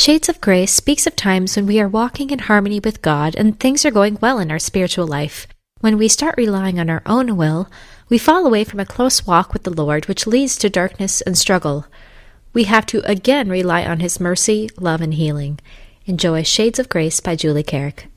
Shades of Grace speaks of times when we are walking in harmony with God and things are going well in our spiritual life. When we start relying on our own will, we fall away from a close walk with the Lord, which leads to darkness and struggle. We have to again rely on His mercy, love, and healing. Enjoy Shades of Grace by Julie Carrick.